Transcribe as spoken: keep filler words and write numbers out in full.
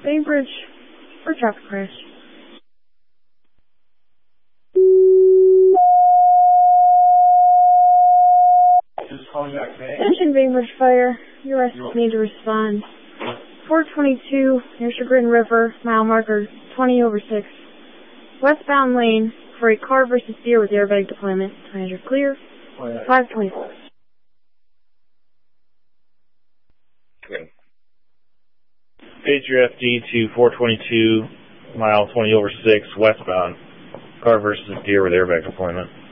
Bainbridge for traffic crash. Just calling back, May. Attention Bainbridge Fire, you need to respond. four twenty-two near Chagrin River, mile marker twenty over six. Westbound lane for a car versus deer with airbag deployment. Manager clear. five twenty-four. Okay. Pager F D to four twenty-two, mile twenty over six, westbound. Car versus deer with airbag deployment.